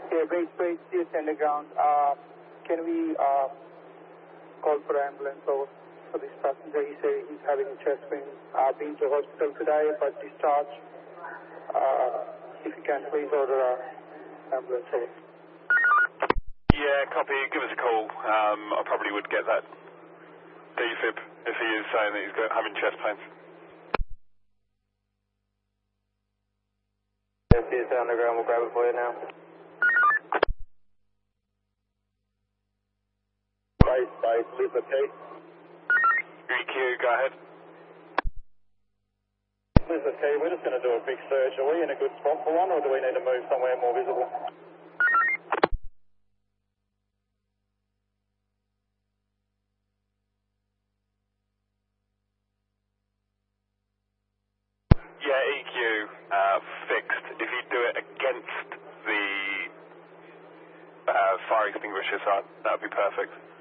Yeah, wait, just underground. Can we call for ambulance over for this passenger? He said he's having a chest pain. Been to hospital today, but discharged. If you can please order ambulance over. Yeah, copy. Give us a call. I probably would get that defib if he is saying that he's having chest pains. Yes, he's underground. We'll grab it for you now. Base, Lisa T. EQ, go ahead. Lisa T, we're just going to do a big search. Are we in a good spot for one, or do we need to move somewhere more visible? Yeah, EQ fixed. If you do it against the fire extinguisher side, that would be perfect.